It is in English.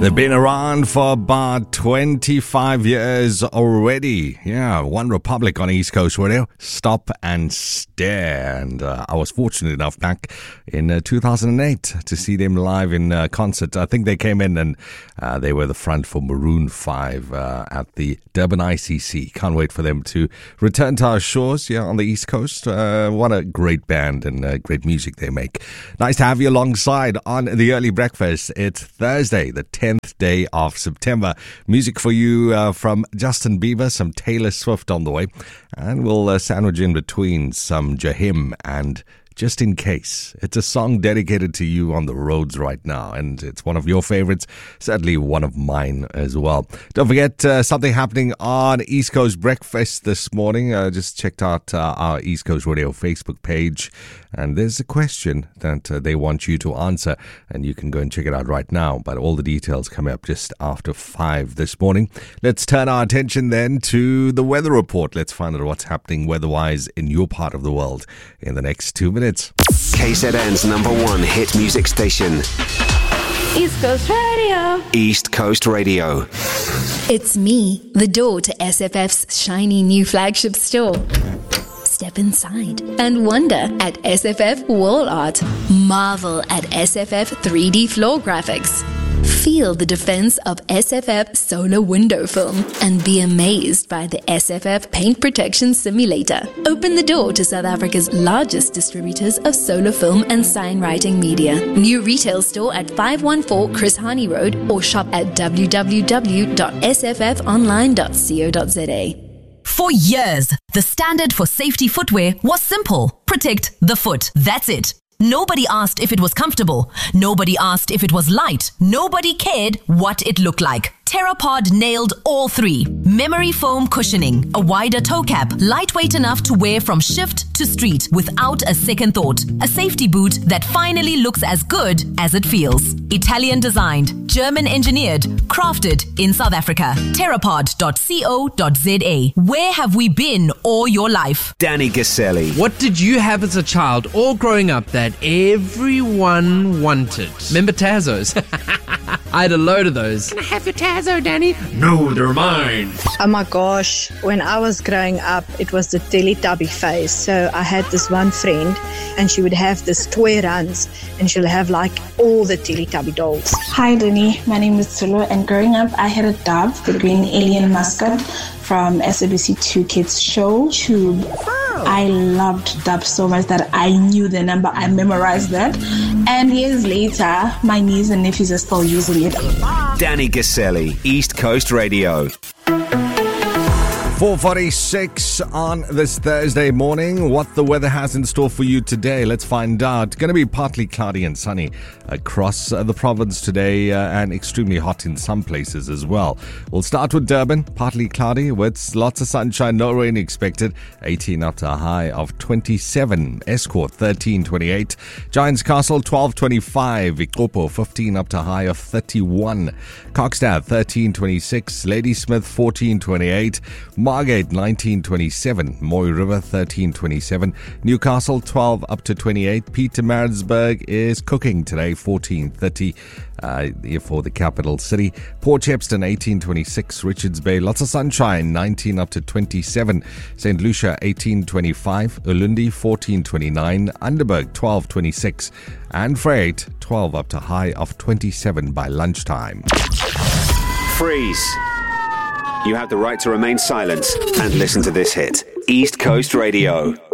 They've been around for about 25 years already. Yeah, One Republic on East Coast Radio. Stop and Stare. And I was fortunate enough back in 2008 to see them live in concert. I think they came in and they were the front for Maroon 5 at the Durban ICC. Can't wait for them to return to our shores here on the East Coast. What a great band and great music they make. Nice to have you alongside on the early breakfast. It's Thursday, the 10th day of September. Music for you from Justin Bieber, some Taylor Swift on the way, and we'll sandwich in between some Jahim and Just In Case. It's a song dedicated to you on the roads right now, and it's one of your favorites, certainly one of mine as well. Don't forget something happening on East Coast Breakfast this morning. Just checked out our East Coast Radio Facebook page, and there's a question that they want you to answer, and you can go and check it out right now. But all the details coming up just after 5 this morning. Let's turn our attention then to the weather report. Let's find out what's happening weather-wise in your part of the world in the next 2 minutes. KZN's #1 hit music station. East Coast Radio. East Coast Radio. It's me, the door to SFF's shiny new flagship store. Step inside and wonder at SFF Wall Art. Marvel at SFF 3D floor graphics. Feel the defense of SFF solar window film and be amazed by the SFF paint protection simulator. Open the door to South Africa's largest distributors of solar film and signwriting media. New retail store at 514 Chris Hani Road or shop at www.sffonline.co.za. For years, the standard for safety footwear was simple. Protect the foot. That's it. Nobody asked if it was comfortable. Nobody asked if it was light. Nobody cared what it looked like. Terrapod nailed all three. Memory foam cushioning, a wider toe cap, lightweight enough to wear from shift to street without a second thought. A safety boot that finally looks as good as it feels. Italian designed, German engineered, crafted in South Africa. Terrapod.co.za. Where have we been all your life? Danny Gaselli. What did you have as a child or growing up that everyone wanted? Remember Tazos? I had a load of those. Can I have your Tazo, Danny? No, they're mine. Oh my gosh, when I was growing up, it was the Teletubby phase. So I had this one friend and she would have this toy runs and she'll have like all the Teletubby dolls. Hi Danny, my name is Tulu, and growing up I had a dub, the green alien mascot from SABC2 Kids show, Tube. I loved dub so much that I knew the number, I memorized that. And years later, my niece and nephews are still using it. Danny Gaselli, East Coast Radio. 4:46 on this Thursday morning. What the weather has in store for you today, let's find out. Going to be partly cloudy and sunny across the province today and extremely hot in some places as well. We'll start with Durban, partly cloudy with lots of sunshine, no rain expected. 18 up to a high of 27. Escort 13.28. Giants Castle 12.25. Ikopo 15 up to a high of 31. Kokstad 13.26. Ladysmith 14.28. Margate 19.27, Moy River 13.27, Newcastle 12 up to 28, Pietermaritzburg is cooking today 14.30 for the capital city, Port Shepstone 18.26, Richards Bay lots of sunshine 19 up to 27, St. Lucia 18.25, Ulundi 14.29, Underberg 12.26, and Freight 12 up to high of 27 by lunchtime. Freeze. You have the right to remain silent and listen to this hit. East Coast Radio.